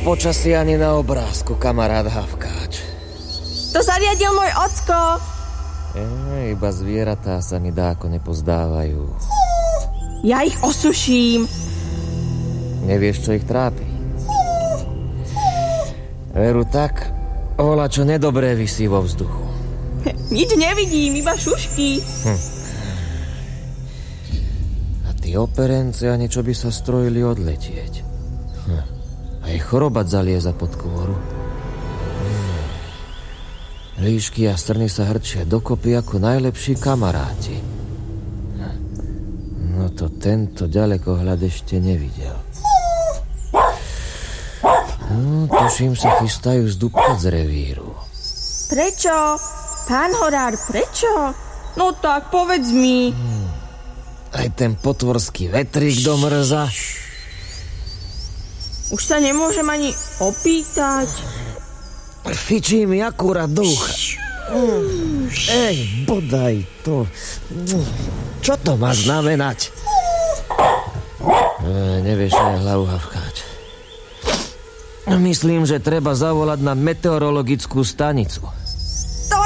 počasí ani na obrázku, kamarát Havkáč. To zariadil môj ocko. Iba zvieratá sa mi dáko nepozdávajú. Ja ich osuším. Nevieš, čo ich trápi? Veru tak, čo nedobré visí vo vzduchu. Nič nevidím, iba šušky. A tí operence a niečo by sa strojili odletieť. Aj chorobac zalieza pod kôru. Líšky a strny sa hrčia dokopy ako najlepší kamaráti. No to tento ďalekohľad ešte nevidel. No, tuším sa chystajú zdúpať z revíru. Prečo? Pán Horár, prečo? No tak, povedz mi. Aj ten potvorský vetrík do mrza. Už sa nemôžem ani opýtať. Fičí mi akurát duch. Ej, bodaj to. Čo to má znamenať? Nevieš aj hlavu, Havkáč. Myslím, že treba zavolať na meteorologickú stanicu.